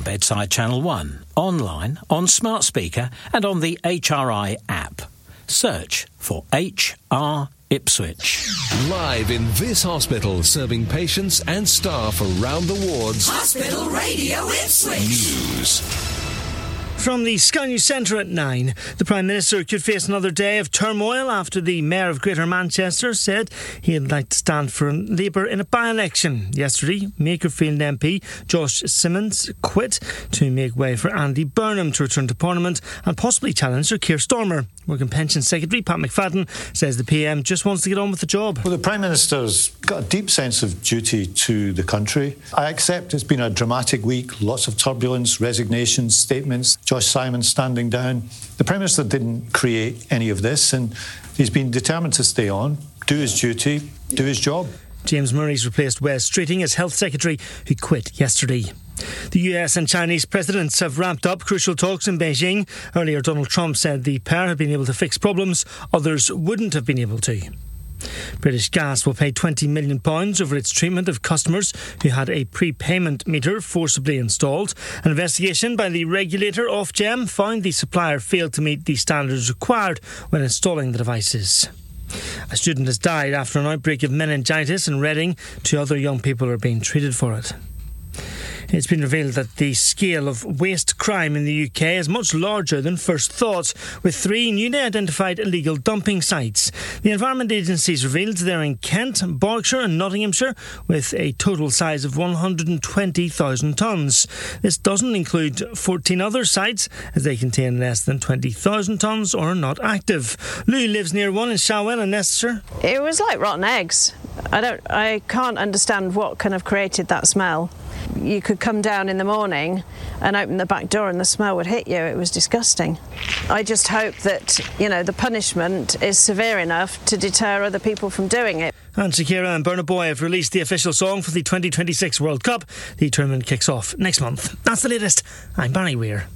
Bedside Channel 1, online, on smart speaker and on the HRI app. Search for HR Ipswich. Live in this hospital, serving patients and staff around the wards. Hospital Radio Ipswich. News. From the Sky News Centre at 9, the Prime Minister could face another day of turmoil after the Mayor of Greater Manchester said he'd like to stand for Labour in a by-election. Yesterday, Makerfield MP Josh Simmons quit to make way for Andy Burnham to return to Parliament and possibly challenge Sir Keir Starmer. Working Pensions Secretary Pat McFadden says the PM just wants to get on with the job. Well, the Prime Minister's got a deep sense of duty to the country. I accept it's been a dramatic week, lots of turbulence, resignations, statements, Josh Simon standing down. The Prime Minister didn't create any of this and he's been determined to stay on, do his duty, do his job. James Murray's replaced Wes Streeting as Health Secretary, who quit yesterday. The US and Chinese presidents have wrapped up crucial talks in Beijing. Earlier, Donald Trump said the pair had been able to fix problems others wouldn't have been able to. British Gas will pay £20 million over its treatment of customers who had a prepayment meter forcibly installed. An investigation by the regulator Ofgem found the supplier failed to meet the standards required when installing the devices. A student has died after an outbreak of meningitis in Reading. 2 other young people are being treated for it. It's been revealed that the scale of waste crime in the UK is much larger than first thought, with 3 newly identified illegal dumping sites. The Environment Agency's revealed they're in Kent, Berkshire and Nottinghamshire, with a total size of 120,000 tonnes. This doesn't include 14 other sites, as they contain less than 20,000 tonnes or are not active. Lou lives near one in Shawell in Leicestershire. It was like rotten eggs. I can't understand what kind of created that smell. You could come down in the morning and open the back door and the smell would hit you. It was disgusting. I just hope that, the punishment is severe enough to deter other people from doing it. And Shakira and Burna Boy have released the official song for the 2026 World Cup. The tournament kicks off next month. That's the latest. I'm Barry Weir.